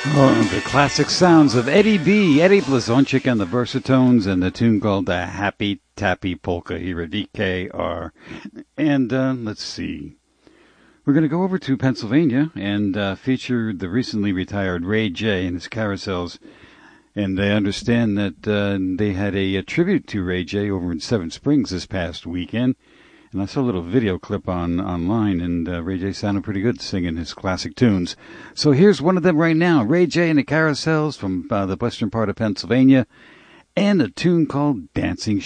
Oh, the classic sounds of Eddie B. Eddie Blazonczyk and the Versatones, and the tune called the Happy Tappy Polka here at VKR. And let's see. We're going to go over to Pennsylvania and feature the recently retired Ray J and his carousels. And I understand that they had a tribute to Ray J over in Seven Springs this past weekend. And I saw a little video clip online, and Ray J sounded pretty good singing his classic tunes. So here's one of them right now, Ray J and the Carousels from the western part of Pennsylvania, and a tune called Dancing